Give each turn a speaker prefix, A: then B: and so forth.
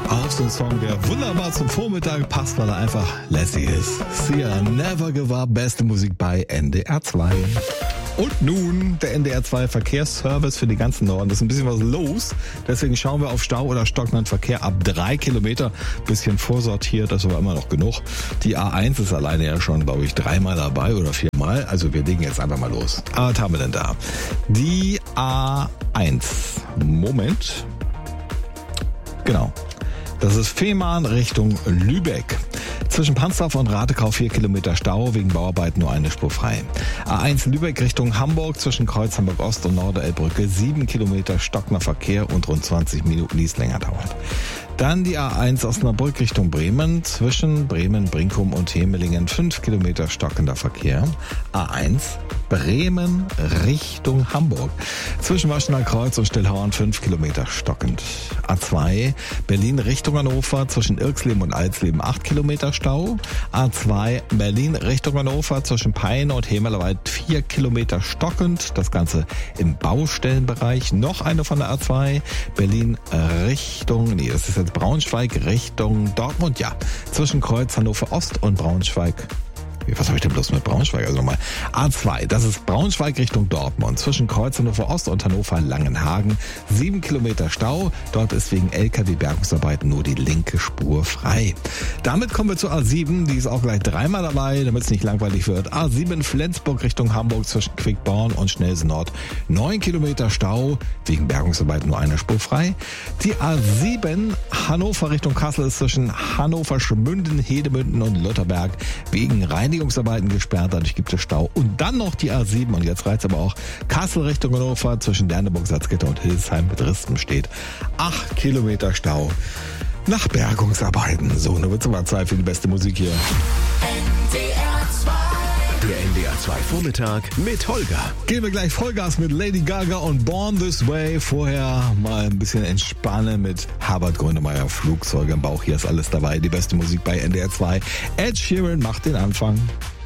A: Auch so ein Song, der wunderbar zum Vormittag passt, weil er einfach lässig ist. Sia, Never Give Up, beste Musik bei NDR 2. Und nun der NDR 2 Verkehrsservice für die ganzen Norden. Das ist ein bisschen was los. Deswegen schauen wir auf Stau oder stockenden Verkehr ab 3 Kilometer. Bisschen vorsortiert, das ist aber immer noch genug. Die A1 ist alleine ja schon, glaube ich, 3-mal dabei oder 4-mal. Also wir legen jetzt einfach mal los. Was haben wir denn da? Die A1. Moment. Genau. Das ist Fehmarn Richtung Lübeck. Zwischen Pansdorf und Ratekau 4 Kilometer Stau, wegen Bauarbeiten nur eine Spur frei. A1 Lübeck Richtung Hamburg, zwischen Kreuz Hamburg Ost und Norderelbbrücke 7 Kilometer stockender Verkehr und rund 20 Minuten, die es länger dauert. Dann die A1 Osnabrück Richtung Bremen, zwischen Bremen, Brinkum und Hemelingen 5 Kilometer stockender Verkehr. A1 Bremen Richtung Hamburg, zwischen Waschener Kreuz und Stillhauern 5 Kilometer stockend. A2 Berlin Richtung Hannover, zwischen Irxleben und Alsleben 8 Kilometer Stau. A2 Berlin Richtung Hannover, zwischen Peine und Hemerlewald 4 Kilometer stockend. Das Ganze im Baustellenbereich. Noch eine von der A2 Berlin Richtung, das ist jetzt Braunschweig Richtung Dortmund, ja. Zwischen Kreuz Hannover Ost und Braunschweig. Was habe ich denn bloß mit Braunschweig? Also nochmal. A2, das ist Braunschweig Richtung Dortmund. Zwischen Kreuz Hannover Ost und Hannover Langenhagen 7 Kilometer Stau. Dort ist wegen LKW-Bergungsarbeiten nur die linke Spur frei. Damit kommen wir zur A7. Die ist auch gleich 3-mal dabei, damit es nicht langweilig wird. A7 Flensburg Richtung Hamburg, zwischen Quickborn und Schnelsen Nord 9 Kilometer Stau. Wegen Bergungsarbeiten nur eine Spur frei. Die A7 Hannover Richtung Kassel ist zwischen Hannover Schmünden, Hedemünden und Lutherberg wegen Reinigungsarbeiten gesperrt, dadurch gibt es Stau. Und dann noch die A7, und jetzt reizt aber auch Kassel Richtung Hannover, zwischen Lerneburg, Salzgitter und Hildesheim mit Rispen steht 8 Kilometer Stau nach Bergungsarbeiten. So, nun wird's aber Zeit für die beste Musik hier.
B: Der NDR 2 Vormittag mit Holger.
A: Gehen wir gleich Vollgas mit Lady Gaga und Born This Way. Vorher mal ein bisschen entspannen mit Herbert Grönemeyer, Flugzeuge im Bauch. Hier ist alles dabei. Die beste Musik bei NDR 2. Ed Sheeran macht den Anfang.